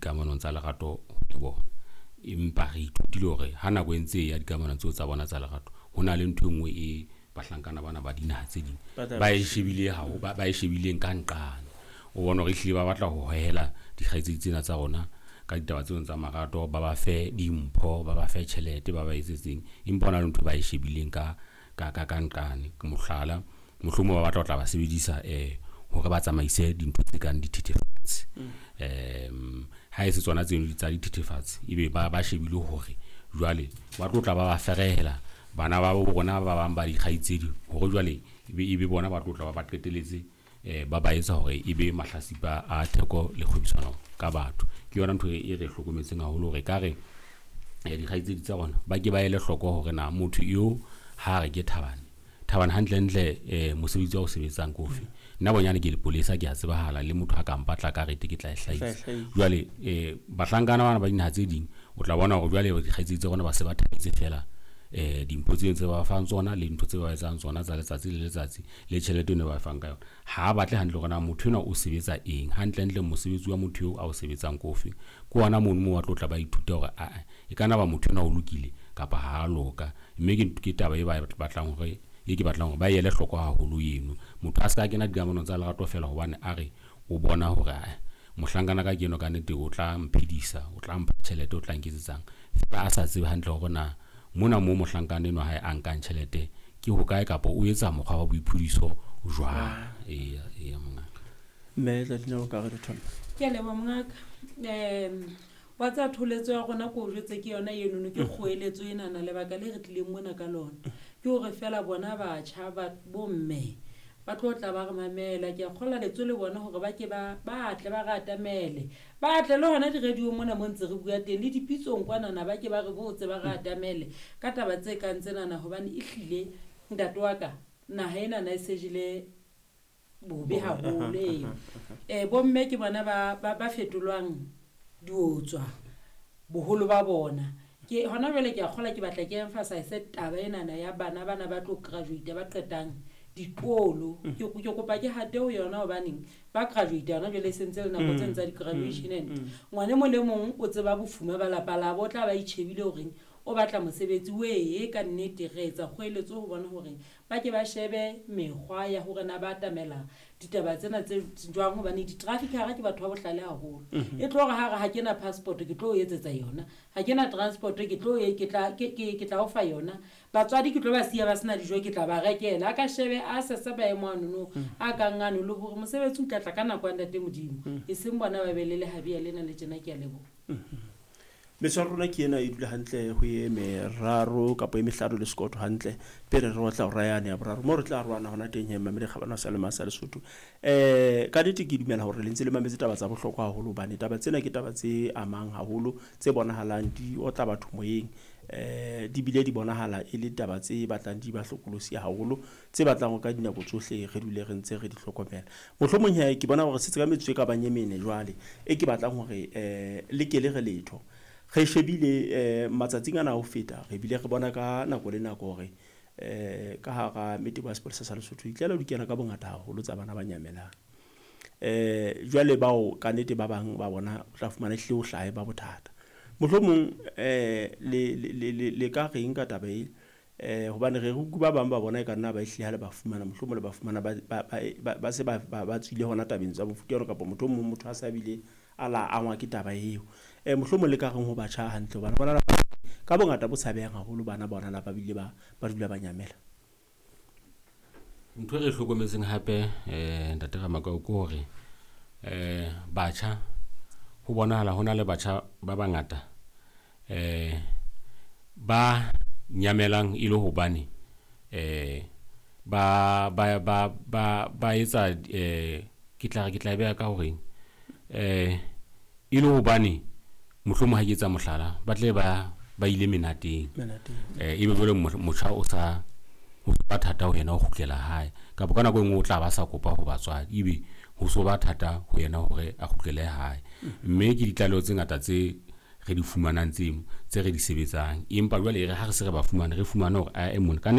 dikamanong tsa lerato le bona empa re ithutile hore ha nako e ntse ya dikamanong tseo tsa bona tsa lerato hona le ntho engwe e bahlankana bana ba dinaha tse ding ba e shebile ba e shebileng ka nqane o bona hore ehlile ba batla ho hohela dikgaitsedi tsena tsa rona ka ditaba tseo tsa marato ba ba fe dimpho ba ba fe tjhelete ba ba etsetseng empa hona le ntho ba e shebileng ka nqane ke mohlala mohlomong ba batla ho tla ba sebedisa hore ba tsamaise dintho tse kang dithethefatsi ha e se tsona tseno tsa dithethefatsi ebe ba shebile hore jwale ba tlo tla ba ba ferehela bana ba bona ba bang ba dikgaitsedi hore jwale ebe bona ba tlo tla ba qeteletse ba ba etsa hore ebe mahlasipa a theko le kgwebisano ka batho ke yona ntho e re hlokometseng haholo hore ka re dikgaitsedi tsa rona ba ke ba ele hloko hore na motho yo ha re ke Thabane hantle mosebetsi wa o sebetsang kofi nna bonyane ke lepolesa ke a tsebahala le motho a ka mpatla ka rete ke tla hlahisa jwale bahlankana bana ba dinaha tse ding o tla bona hore jwale dikgaitsedi tsa rona ba se ba thabetse fela dimpho tse ba fang tsona le ntho tse ba etsang tsona tsa letsatsi le letsatsi le tjhelete ne ba fang ka yona ha batle hantle hore na motho ona o sebetsa eng hantle mosebetsi wa motho yo a o sebetsang kofi ko wana mono mo wa tlo tla ba ithuta hore e kana ba motho ona o lokile kapa ha a loka mme ke taba e ba batlang hore ke batlang hore ba yele hloko haholo eno motho a se ka kena dikamanong tsa lerato fela hobane a re o bona hore mohlankana ka keno ka nnete o tla mphedisa o tla mpha tjhelete o tla nketsetsang fa a sa tsebe hantle hore na mona mo mohlankana eno ha a nkang tjhelete ke ho kae kapa o etsa mokgwa wa boiphodiso jwang mongaka mme tla dina o ka re thona ke a leba mongaka wa tsa tholetso ya gona ko jwetse ke yona eno ke kgoeletso ena na lebaka le re tlileng mona ka lona ke hore fela bona batjha ba bomme ba tlo tla ba re mamela ke a kgola letso le bona hore ba ke ba tle ba ratamele ba tle le hona di radio mona mo ntse re bua teng le dipitsong kwana na ba ke ba re botse ba ratamele ka taba tse kang tsena na hobane e hlile ntate wa ka naha ena na e sejile bobe haholo bomme ke bona ba fetolwang diotswa boholo ba bona ke hona jwale ke a kgola ke batla ke emphasize taba ena na ya bana ba tlo graduate ba qetang dikolo ke kopa ke hate ho yona hobaneng ba graduate hona jwale sentse le nako tse ntsa di graduation ngwane mo le mong o tseba bofuma ba lapa la botla ba itshebile hore o batla mosebetsi ka nnete re etsa kgoeletso ho bona hore ba ke ba shebe mekgwa ya hore na ba tamela ditaba tsena tse jwang hobane di-traffic ha ke batho ba bohlale haholo e tlo re ha ke na passport ke tlo etsetsa yona ha ke na transport ke tla o fa yona batswadi ke tlo ba siya ba sena dijo ke tla ba rekela ka shebe a se ba emo anono a ka ngano le hore mosebetsi o tla ka nako ya ntate modimo e seng bona ba belele habia lena le tjena ke a lebo Metswa rona ke ena e dula hantle ho ye meraro kapa e mehlano le sekoto hantle pere re batla ho rayane ya boraro mo re tla rwana hona teng hema me kgabana sa le masa le Lesotho ka dite ke dumela hore le ntse le mametse taba tsa bohlokwa haholo bane taba tsena ke taba tse amang haholo tse bonahalang di otla batho moyeng di bile di bonahala e le taba tse batlang di ba hlokolosi haholo tse batlang ka dinako tsohle re dule re ntse re di hlokomela mohlomong ke bona hore se ka metswe ka banyemene jwale e ke batlang hore le ke le re letho re shebile matsatsing ana ho feta re bile re bona ka nako le nako hore ka hara mete ba sepolesa sa Lesotho itlela di kena ka bongata haholo tsa bana ba nyamelang jwale bao ka nnete ba bang ba bona o tla fumana hle o hlae ba bothata mohlomong le ka reng ka taba e hobane re ba bang ba bona e ka nna ba ihliha le ba fumana mohlomong le ba fumana ba se ba tswile hona tabeng tsa bofutelo kapa motho a sa bile ala angwa ke taba eo mohlomong le ka reng ho batjha hantle bana bona ka bongata bo tshabehang haholo bana bona la ba bile ba dula ba nyamela ntho re hlokometseng hape ntate Ramakau ke hore batjha ho bonahala hona le batjha ba bangata ba nyamelang ile hobane ba etsa ke tla beha ka hore ile hobane mohlomong ha ke etsa mohlala ba tle ba ile menateng ebe jole motjha o sa ho ba thata ho yena ho kgutlela hae kapa kana go ngwe o tla ba sa kopa ho batswadi ebe ho so ba thata ho yena hore a kgutlele hae mme ke ditlaleho tse ngata tse re di fumanang tse re di sebetsang empa jwale re ha re se re ba fumana re fumana hore a emon